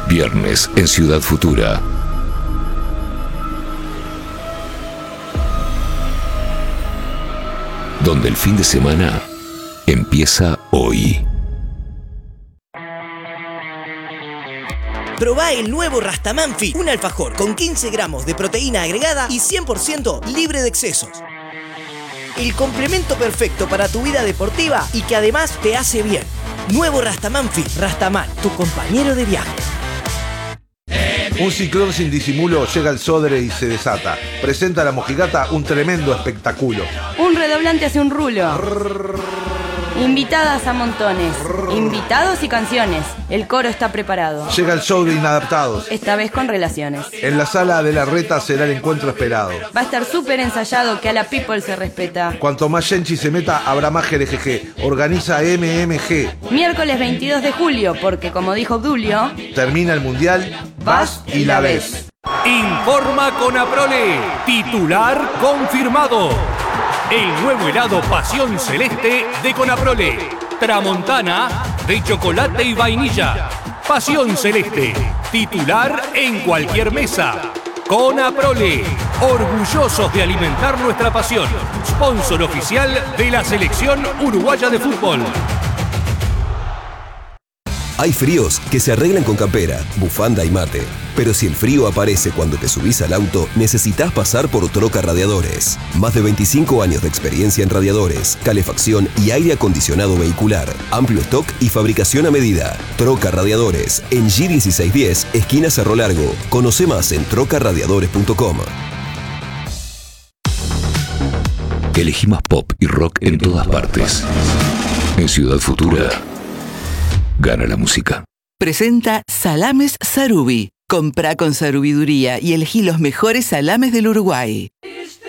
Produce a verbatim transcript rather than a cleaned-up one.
Viernes en Ciudad Futura. Donde el fin de semana empieza hoy. Probá el nuevo Rastaman Fit, un alfajor con quince gramos de proteína agregada y cien por ciento libre de excesos. El complemento perfecto para tu vida deportiva y que además te hace bien. Nuevo Rastaman Fit. Rastaman, tu compañero de viaje. Un ciclón sin disimulo llega al Sodre y se desata. Presenta a la mojigata un tremendo espectáculo. Un redoblante hace un rulo. Invitadas a montones. Invitados y canciones. El coro está preparado. Llega el show de Inadaptados. Esta vez con relaciones. En la sala de la Reta será el encuentro esperado. Va a estar súper ensayado que a la people se respeta. Cuanto más Genchi se meta, habrá más Jerejeje. Organiza M M G. Miércoles veintidós de julio, porque como dijo Obdulio, termina el mundial, vas y la ves. Informa Conaprole. Titular confirmado. El nuevo helado Pasión Celeste de Conaprole. Tramontana de chocolate y vainilla. Pasión Celeste. Titular en cualquier mesa. Conaprole. Orgullosos de alimentar nuestra pasión. Sponsor oficial de la Selección Uruguaya de Fútbol. Hay fríos que se arreglan con campera, bufanda y mate. Pero si el frío aparece cuando te subís al auto, necesitas pasar por Troca Radiadores. Más de veinticinco años de experiencia en radiadores, calefacción y aire acondicionado vehicular. Amplio stock y fabricación a medida. Troca Radiadores, en G dieciséis diez, esquina Cerro Largo. Conoce más en troca radiadores punto com. Elegí más pop y rock en todas partes. En Ciudad Futura, gana la música. Presenta Salames Sarubi. Comprá con sarubiduría y elegí los mejores salames del Uruguay.